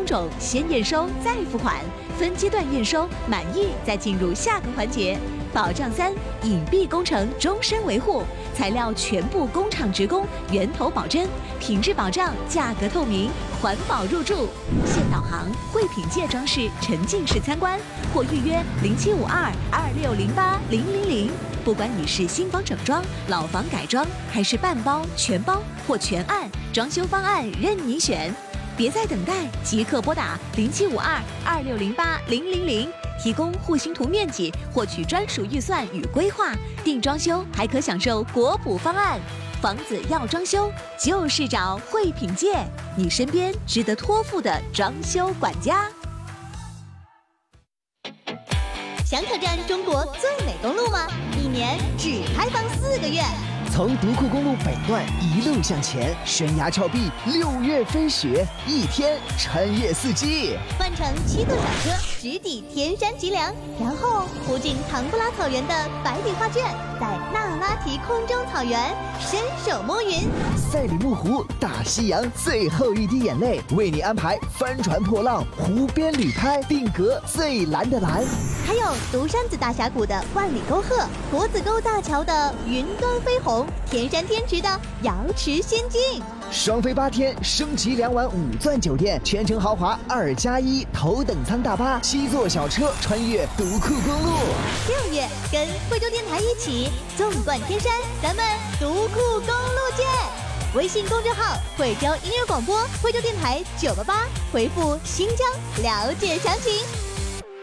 种，先验收再付款，分阶段验收，满意再进入下个环节。保障3，隐蔽工程终身维护，材料全部工厂直供，源头保真，品质保障，价格透明，环保入驻。现导航，惠品界装饰沉浸式参观，或预约0752260800。不管你是新房整装、老房改装，还是半包、全包或全案，装修方案任你选。别再等待，即刻拨打0752260800，提供户型图面积，获取专属预算与规划。定装修还可享受国补方案。房子要装修，就是找惠品界，你身边值得托付的装修管家。 想挑战中国最美公路吗？1年只开放4个月。 从独库公路北段一路向前，悬崖峭壁，6月飞雪，1天穿越4季。 换乘7座小车，直抵天山脊梁，然后途经唐布拉草原的百里画卷，在那拉提空中草原伸手摸云。 赛里木湖，大西洋最后一滴眼泪，为你安排帆船破浪，湖边旅拍，定格最蓝的蓝。 还有独山子大峡谷的万里沟壑，国子沟大桥的云端飞鸿，天山天池的瑶池仙境。 双飞8天，升级2晚5钻酒店，全程豪华2+1头等舱大巴，7座小车穿越独库公路。 6月跟惠州电台一起纵贯天山，咱们独库公路见！微信公众号惠州音乐广播，惠州电台988，回复新疆了解详情。